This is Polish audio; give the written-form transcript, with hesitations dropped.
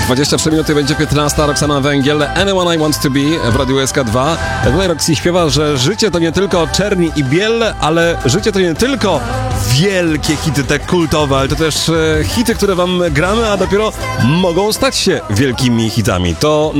23 minuty będzie 15. Roxana Węgiel, Anyone I Want To Be w Radiu SK2. Tutaj Roxy śpiewa, że życie to nie tylko czerni i biel, ale życie to nie tylko wielkie hity, te kultowe, ale to też hity, które wam gramy, a dopiero mogą stać się wielkimi hitami. To